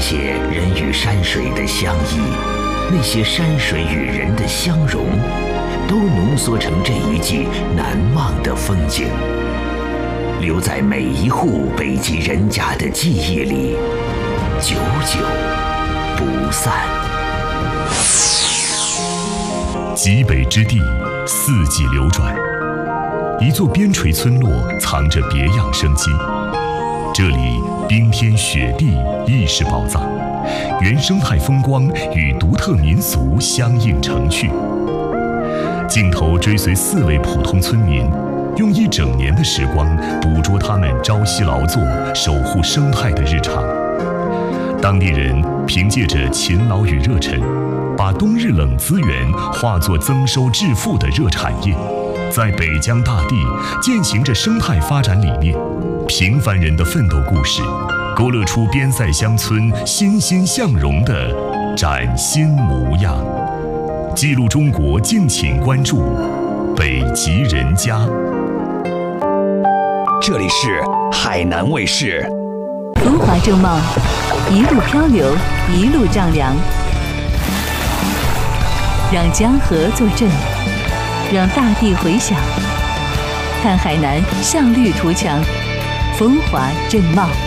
些人与山水的相依，那些山水与人的相融，都浓缩成这一季难忘的风景，留在每一户北极人家的记忆里，久久不散。 极北之地，四季流转，一座边陲村落藏着别样生机。这里冰天雪地亦是宝藏，原生态风光与独特民俗相映成趣。镜头追随4位普通村民，用1整年的时光捕捉他们朝夕劳作、守护生态的日常。当地人凭借着勤劳与热忱，把冬日冷资源化作增收致富的热产业，在北疆大地践行着生态发展理念。平凡人的奋斗故事，勾勒出边塞乡村欣欣向荣的崭新模样。记录中国，敬请关注北极人家。 这里是海南卫视。 风华正茂，一路漂流，一路丈量，让江河作证，让大地回响。看海南向绿图强，风华正茂。